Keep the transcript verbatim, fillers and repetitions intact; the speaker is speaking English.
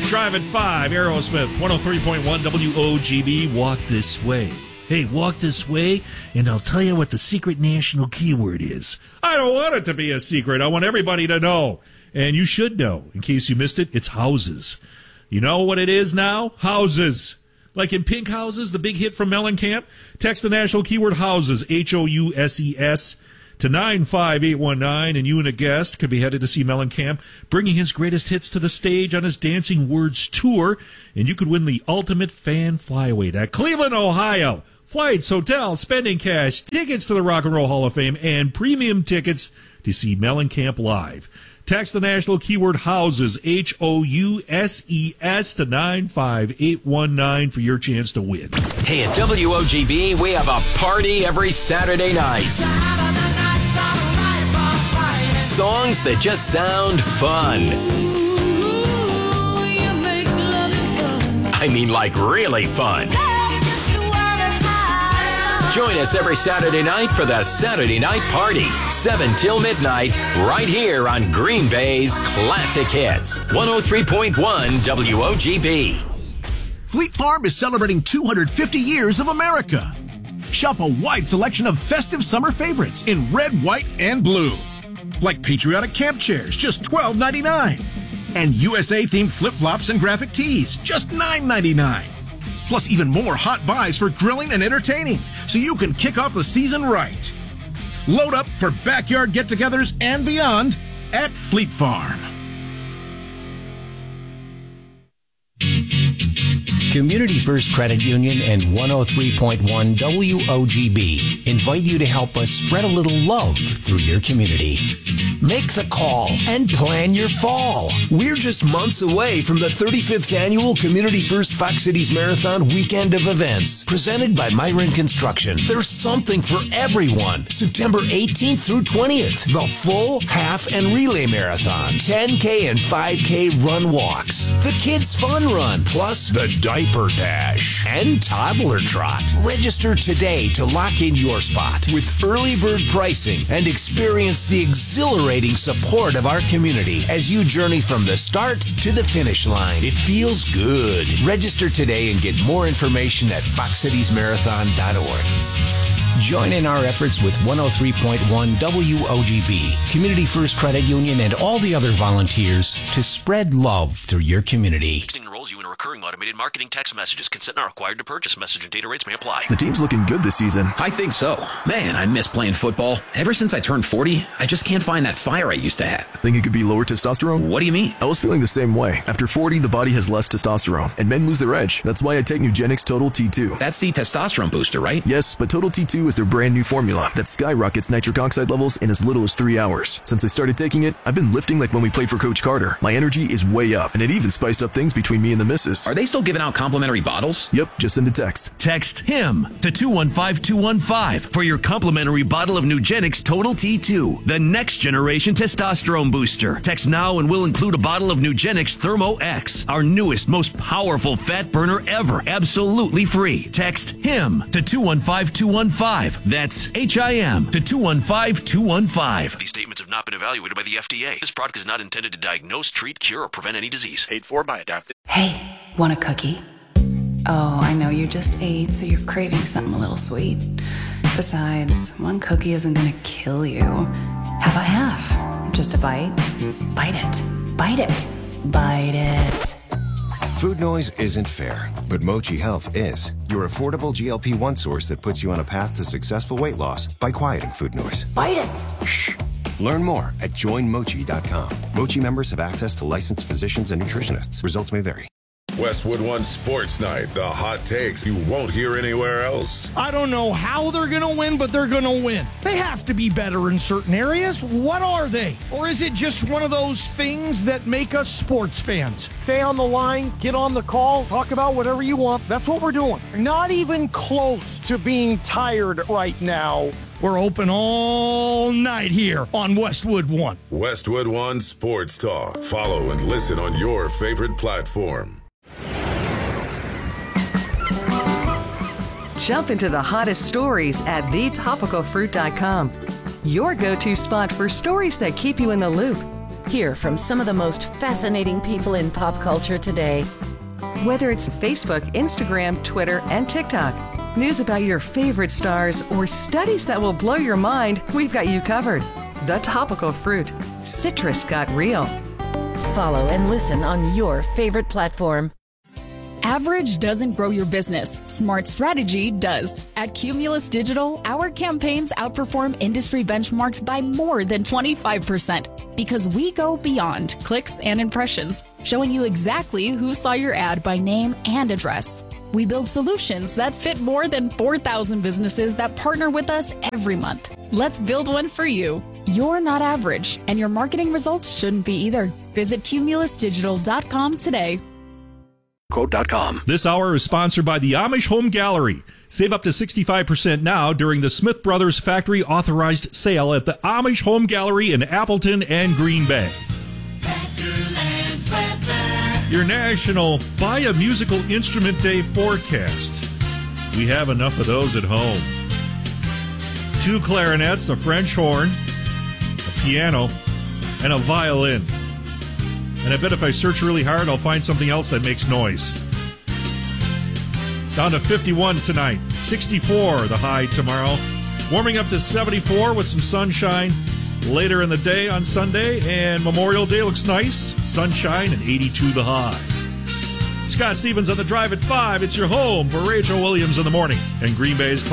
Drive at five, Aerosmith, one oh three point one W O G B, Walk This Way. Hey, walk this way, and I'll tell you what the secret national keyword is. I don't want it to be a secret. I want everybody to know. And you should know. In case you missed it, it's houses. You know what it is now? Houses. Like in Pink Houses, the big hit from Mellencamp. Text the national keyword houses, H O U S E S, to nine five eight one nine, and you and a guest could be headed to see Mellencamp, bringing his greatest hits to the stage on his Dancing Words tour, and you could win the ultimate fan flyaway to Cleveland, Ohio. Flights, hotels, spending cash, tickets to the Rock and Roll Hall of Fame, and premium tickets to see Mellencamp live. Text the national keyword houses, H O U S E S, to nine five eight one nine for your chance to win. Hey, at W O G B, we have a party every Saturday night. Songs that just sound fun. I mean, like really fun. Join us every Saturday night for the Saturday Night Party, seven till midnight, right here on Green Bay's Classic Hits, one oh three point one W O G B. Fleet Farm is celebrating two hundred fifty years of America. Shop a wide selection of festive summer favorites in red, white, and blue. Like patriotic camp chairs, just twelve ninety-nine. And U S A-themed flip-flops and graphic tees, just nine ninety-nine. Plus even more hot buys for grilling and entertaining, so you can kick off the season right. Load up for backyard get-togethers and beyond at Fleet Farm. Community First Credit Union and one oh three point one W O G B invite you to help us spread a little love through your community. Make the call and plan your fall. We're just months away from the thirty-fifth Annual Community First Fox Cities Marathon Weekend of Events, presented by Myron Construction. There's something for everyone. September eighteenth through twentieth, the full, half, and relay marathon, ten K and five K run walks, the Kids Fun Run, plus the Diaper Dash, and Toddler Trot. Register today to lock in your spot with early bird pricing and experience the exhilarating support of our community as you journey from the start to the finish line. It feels good. Register today and get more information at fox cities marathon dot org. Join in our efforts with one oh three point one W O G B, Community First Credit Union, and all the other volunteers to spread love through your community. Enrolls you in a recurring automated marketing text messages. Consent not required to purchase. Message and data rates may apply. The team's looking good this season. I think so. Man, I miss playing football. Ever since I turned forty, I just can't find that fire I used to have. Think it could be lower testosterone? What do you mean? I was feeling the same way. After forty, the body has less testosterone, and men lose their edge. That's why I take Nugenix Total T two. That's the testosterone booster, right? Yes, but Total T two is their brand new formula that skyrockets nitric oxide levels in as little as three hours. Since I started taking it, I've been lifting like when we played for Coach Carter. My energy is way up, and it even spiced up things between me and the missus. Are they still giving out complimentary bottles? Yep, just send a text. Text HIM to two one five two one five for your complimentary bottle of Nugenix Total T two, the next generation testosterone booster. Text now and we'll include a bottle of Nugenix Thermo X, our newest, most powerful fat burner ever, absolutely free. Text HIM to two one five two one five. That's H I M to two one five two one five. These statements have not been evaluated by the F D A. This product is not intended to diagnose, treat, cure, or prevent any disease. Paid for by Adaptive. Hey, want a cookie? Oh, I know you just ate, so you're craving something a little sweet. Besides, one cookie isn't gonna kill you. How about half? Just a bite? Bite it. Bite it. Bite it. Food noise isn't fair, but Mochi Health is. Your affordable G L P one source that puts you on a path to successful weight loss by quieting food noise. Bite it. Shh. Learn more at join mochi dot com. Mochi members have access to licensed physicians and nutritionists. Results may vary. Westwood One Sports Night. The hot takes you won't hear anywhere else. I don't know how they're going to win, but they're going to win. They have to be better in certain areas. What are they? Or is it just one of those things that make us sports fans? Stay on the line, get on the call, talk about whatever you want. That's what we're doing. Not even close to being tired right now. We're open all night here on Westwood One. Westwood One Sports Talk. Follow and listen on your favorite platform. Jump into the hottest stories at the topical fruit dot com. Your go-to spot for stories that keep you in the loop. Hear from some of the most fascinating people in pop culture today. Whether it's Facebook, Instagram, Twitter, and TikTok, news about your favorite stars, or studies that will blow your mind, we've got you covered. The Topical Fruit. Citrus got real. Follow and listen on your favorite platform. Average doesn't grow your business. Smart strategy does. At Cumulus Digital, our campaigns outperform industry benchmarks by more than twenty-five percent because we go beyond clicks and impressions, showing you exactly who saw your ad by name and address. We build solutions that fit more than four thousand businesses that partner with us every month. Let's build one for you. You're not average, and your marketing results shouldn't be either. Visit cumulus digital dot com today. Quote dot com. This hour is sponsored by the Amish Home Gallery. Save up to sixty-five percent now during the Smith Brothers Factory Authorized Sale at the Amish Home Gallery in Appleton and Green Bay. Your national Buy a Musical Instrument Day forecast. We have enough of those at home. Two clarinets, a French horn, a piano, and a violin. And I bet if I search really hard, I'll find something else that makes noise. Down to fifty-one tonight. sixty-four the high tomorrow. Warming up to seventy-four with some sunshine later in the day on Sunday. And Memorial Day looks nice. Sunshine and eighty-two the high. Scott Stevens on the Drive at five. It's your home for Rachel Williams in the morning. And Green Bay's